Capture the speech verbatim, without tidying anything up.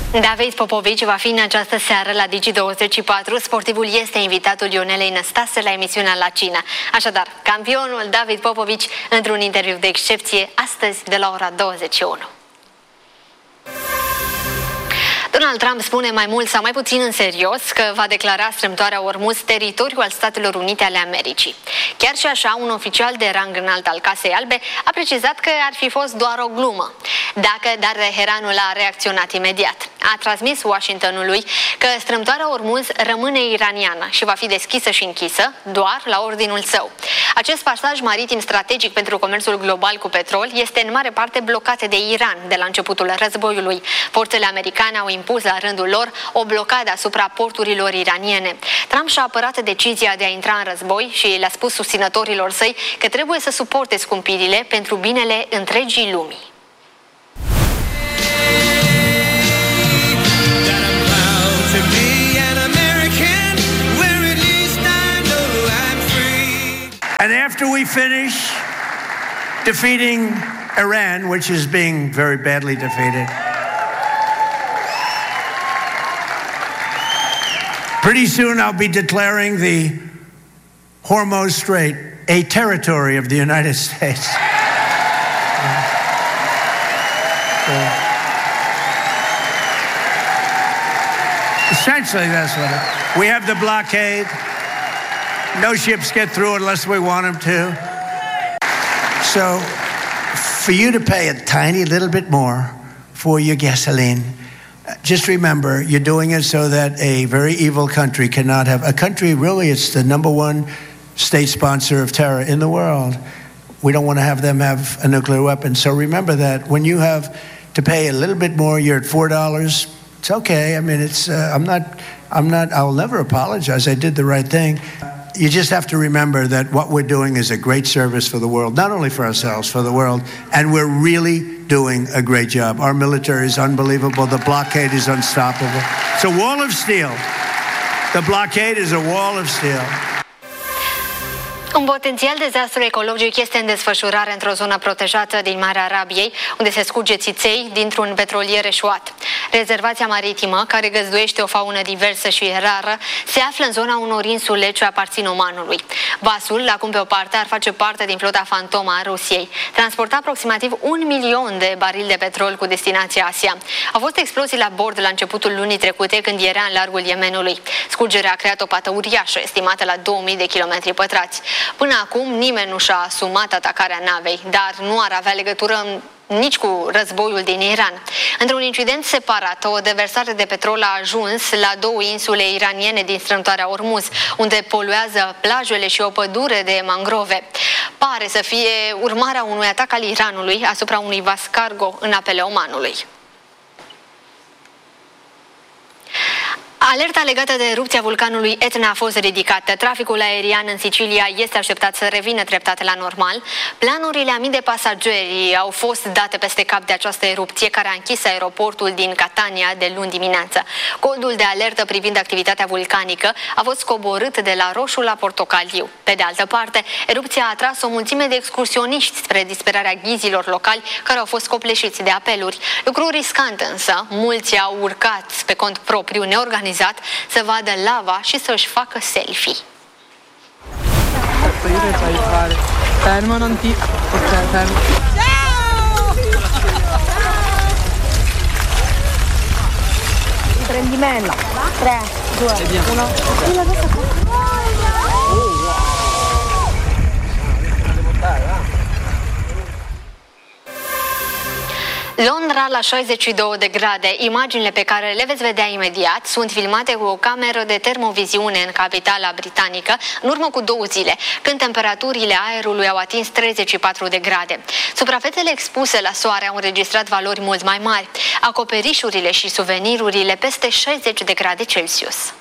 David Popovici va fi în această seară la Digi douăzeci și patru. Sportivul este invitatul Ionelei Năstase la emisiunea La Cină. Așadar, campionul David Popovici într-un interviu de excepție astăzi de la ora douăzeci și unu. Donald Trump spune mai mult sau mai puțin în serios că va declara strâmtoarea Ormuz teritoriul al Statelor Unite ale Americii. Chiar și așa, un oficial de rang înalt al Casei Albe a precizat că ar fi fost doar o glumă. Dacă, dar Teheranul a reacționat imediat. A transmis Washingtonului că strâmtoarea Ormuz rămâne iraniană și va fi deschisă și închisă doar la ordinul său. Acest pasaj maritim strategic pentru comerțul global cu petrol este în mare parte blocat de Iran de la începutul războiului. Forțele americane au impus la rândul lor o blocadă asupra porturilor iraniene. Trump și-a apărat decizia de a intra în război și le-a spus susținătorilor săi că trebuie să suporte scumpirile pentru binele întregii lumii. And after we finish defeating Iran, which is being very badly defeated, pretty soon I'll be declaring the Hormuz Strait a territory of the United States. So, essentially, that's what it is. We have the blockade. No ships get through unless we want them to. So, for you to pay a tiny little bit more for your gasoline, just remember, you're doing it so that a very evil country cannot have... A country, really, it's the number one state sponsor of terror in the world. We don't want to have them have a nuclear weapon. So remember that when you have to pay a little bit more, you're at four dollars. It's okay. I mean, it's... Uh, I'm not... I'm not... I'll never apologize. I did the right thing. You just have to remember that what we're doing is a great service for the world, not only for ourselves, for the world, and we're really doing a great job. Our military is unbelievable. The blockade is unstoppable. It's a wall of steel. The blockade is a wall of steel. Un potențial dezastru ecologic este în desfășurare într-o zonă protejată din Marea Arabiei, unde se scurge țiței dintr-un petrolier eșuat. Rezervația maritimă, care găzduiește o faună diversă și rară, se află în zona unor insule ce aparțin Omanului. Vasul, acum pe o parte, ar face parte din flota fantomă a Rusiei. Transporta aproximativ un milion de barili de petrol cu destinația Asia. Au fost explozii la bord la începutul lunii trecute, când era în largul Yemenului. Scurgerea a creat o pată uriașă, estimată la două mii de kilometri pătrați. Până acum nimeni nu și-a asumat atacarea navei, dar nu ar avea legătură nici cu războiul din Iran. Într-un incident separat, o deversare de petrol a ajuns la două insule iraniene din strâmtoarea Ormuz, unde poluează plajele și o pădure de mangrove. Pare să fie urmarea unui atac al Iranului asupra unui vas cargo în apele Omanului. Alerta legată de erupția vulcanului Etna a fost ridicată. Traficul aerian în Sicilia este așteptat să revină treptat la normal. Planurile a mii de pasageri au fost date peste cap de această erupție, care a închis aeroportul din Catania de luni dimineață. Codul de alertă privind activitatea vulcanică a fost coborât de la roșu la portocaliu. Pe de altă parte, erupția a atras o mulțime de excursioniști spre disperarea ghizilor locali, care au fost copleșiți de apeluri. Lucru riscant însă, mulți au urcat pe cont propriu neorganizat să vadă lava și să-și facă selfie. Fermo, non ti... Ok, fermo. Prendimella. tre, due, uno. Londra la șaizeci și două de grade. Imaginile pe care le veți vedea imediat sunt filmate cu o cameră de termoviziune în capitala britanică în urmă cu două zile, când temperaturile aerului au atins treizeci și patru de grade. Suprafețele expuse la soare au înregistrat valori mult mai mari, acoperișurile și suvenirurile peste șaizeci de grade Celsius.